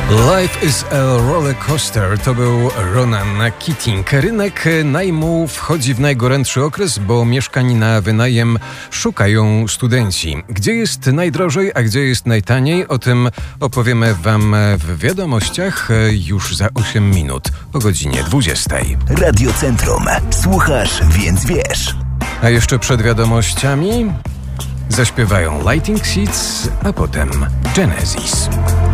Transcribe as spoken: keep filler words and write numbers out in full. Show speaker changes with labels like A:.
A: Life is a roller coaster to był Ronan Keating. Rynek najmu wchodzi w najgorętszy okres, bo mieszkań na wynajem szukają studenci. Gdzie jest najdrożej, a gdzie jest najtaniej? O tym opowiemy Wam w wiadomościach już za osiem minut o godzinie dwudziestej.
B: Radio Centrum. Słuchasz, więc wiesz.
A: A jeszcze przed wiadomościami zaśpiewają Lighting Seeds, a potem Genesis.